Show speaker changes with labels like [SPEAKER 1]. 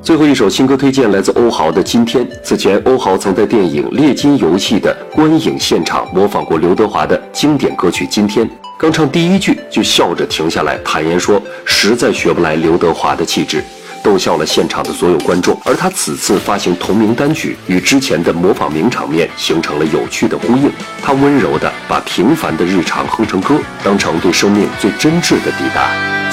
[SPEAKER 1] 最后一首新歌推荐来自欧豪的《今天》。此前，欧豪曾在电影《猎金游戏》的观影现场模仿过刘德华的经典歌曲《今天》，刚唱第一句就笑着停下来，坦言说实在学不来刘德华的气质，逗笑了现场的所有观众。而他此次发行同名单曲，与之前的模仿名场面形成了有趣的呼应。他温柔地把平凡的日常哼成歌，当成对生命最真挚的抵达。